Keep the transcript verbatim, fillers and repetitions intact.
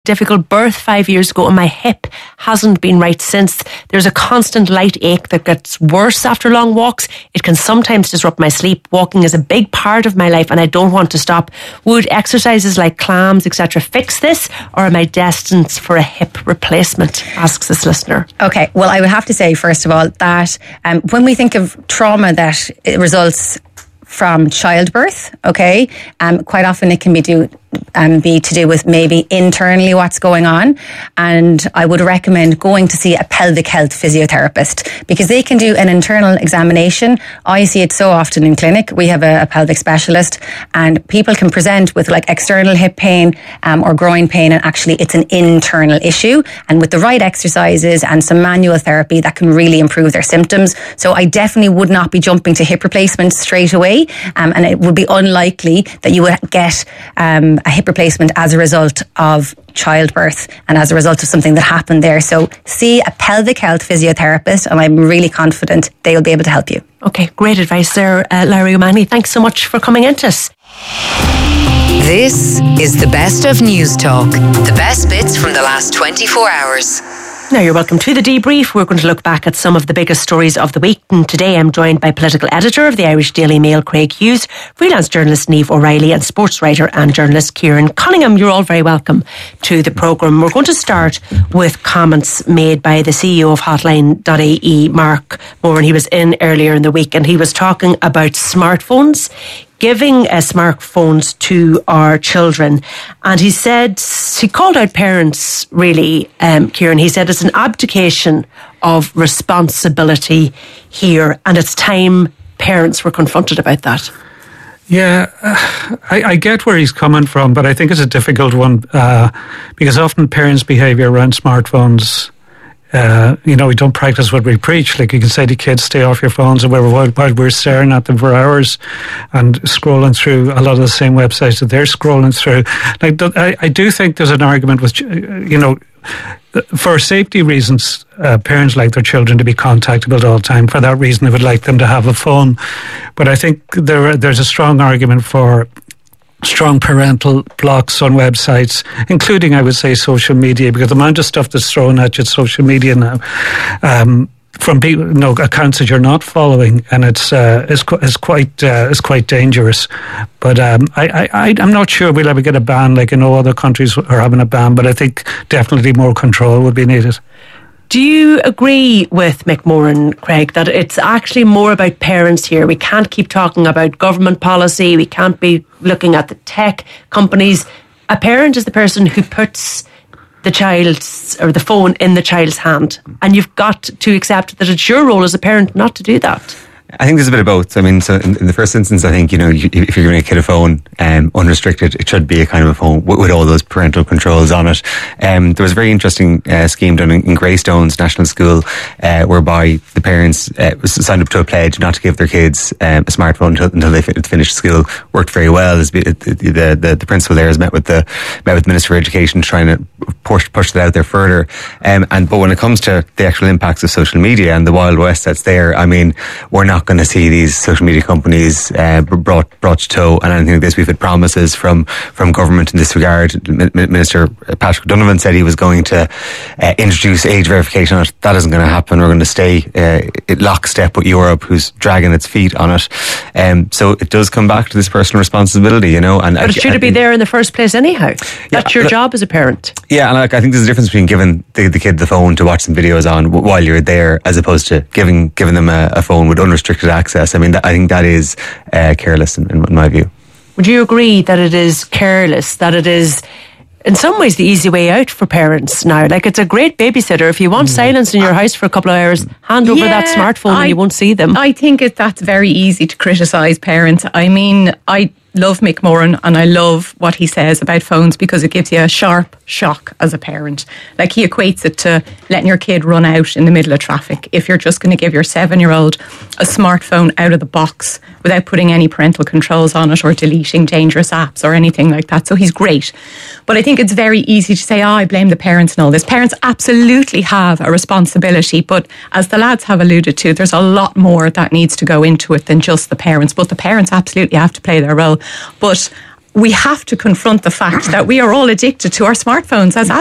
difficult birth five years ago and my hip hasn't been right since. There's a constant light ache that gets worse after long walks. It can sometimes disrupt my sleep. Walking is a big part of my life and I don't want to stop. Would exercises like clams, et cetera fix this, or am I destined for a hip replacement? Asks this listener. Okay, well, I would have to say, first of all, that um, when we think of trauma that it results from childbirth, okay, um, quite often it can be due um, be to do with maybe internally what's going on, and I would recommend going to see a pelvic health physiotherapist because they can do an internal examination. I see it so often in clinic. We have a, a pelvic specialist, and people can present with like external hip pain um, or groin pain, and actually it's an internal issue, and with the right exercises and some manual therapy that can really improve their symptoms. So I definitely would not be jumping to hip replacement straight away, um, and it would be unlikely that you would get um, a hip replacement as a result of childbirth and as a result of something that happened there. So see a pelvic health physiotherapist, and I'm really confident they'll be able to help you. Okay, great advice there, uh, Larry O'Mahony. Thanks so much for coming into us. This is the best of News Talk. The best bits from the last twenty-four hours. Now you're welcome to the debrief. We're going to look back at some of the biggest stories of the week, and today I'm joined by political editor of the Irish Daily Mail, Craig Hughes, freelance journalist Niamh O'Reilly, and sports writer and journalist Kieran Cunningham. You're all very welcome to the programme. We're going to start with comments made by the C E O of Hotline dot I E, Mark Moran. He was in earlier in the week and he was talking about smartphones, giving uh, smartphones to our children, and he said, he called out parents really, um, Kieran. He said it's an abdication of responsibility here, and it's time parents were confronted about that. Yeah, uh, I, I get where he's coming from, but I think it's a difficult one uh, because often parents' behaviour around smartphones, Uh, you know, we don't practice what we preach. Like, you can say to kids, stay off your phones, and we're, while we're staring at them for hours and scrolling through a lot of the same websites that they're scrolling through. Like, I, I do think there's an argument with, you know, for safety reasons, uh, parents like their children to be contactable all the time. For that reason, they would like them to have a phone. But I think there there's a strong argument for strong parental blocks on websites, including, I would say, social media, because the amount of stuff that's thrown at you at social media now, um, from people, you know, accounts that you're not following, and it's uh, is is quite uh, is quite dangerous. But um, I, I I'm not sure we'll ever get a ban like in all other countries are having a ban. But I think definitely more control would be needed. Do you agree with Mick Moran, Craig, that it's actually more about parents here? We can't keep talking about government policy. We can't be looking at the tech companies. A parent is the person who puts the child's or the phone in the child's hand, and you've got to accept that it's your role as a parent not to do that. I think there's a bit of both. I mean, so in, in the first instance, I think, you know, you, if you're giving a kid a phone um, unrestricted, it should be a kind of a phone with, with all those parental controls on it. Um, there was a very interesting uh, scheme done in, in Greystones National School uh, whereby the parents uh, signed up to a pledge not to give their kids um, a smartphone until, until they fin- finished school. Worked very well. The, the, the, the principal there has met with the met with the Minister for Education trying to push push that out there further. Um, and but when it comes to the actual impacts of social media and the Wild West that's there, I mean, we're not going to see these social media companies uh, brought brought to toe and anything like this. We've had promises from from government in this regard. M- Minister Patrick Donovan said he was going to uh, introduce age verification on it. That isn't going to happen. We're going to stay uh, in lockstep with Europe, who's dragging its feet on it. Um, so it does come back to this personal responsibility, you know. And but it should have been there in the first place anyhow. That's yeah, your look, job as a parent. Yeah, and like, I think there's a difference between giving the, the kid the phone to watch some videos on w- while you're there, as opposed to giving giving them a, a phone with unrestricted access. I mean, that, I think that is uh, careless in, in my view. Would you agree that it is careless, that it is in some ways the easy way out for parents now? Like, it's a great babysitter. If you want mm. silence in your house for a couple of hours, hand over yeah, that smartphone I, and you won't see them. I think it, that's very easy to criticise parents. I mean, I love Mick Moran and I love what he says about phones because it gives you a sharp shock as a parent. Like, he equates it to letting your kid run out in the middle of traffic. If you're just going to give your seven-year-old a smartphone out of the box without putting any parental controls on it or deleting dangerous apps or anything like that. So he's great. But I think it's very easy to say, oh, I blame the parents and all this. Parents absolutely have a responsibility, but as the lads have alluded to, there's a lot more that needs to go into it than just the parents. But the parents absolutely have to play their role. But we have to confront the fact that we are all addicted to our smartphones as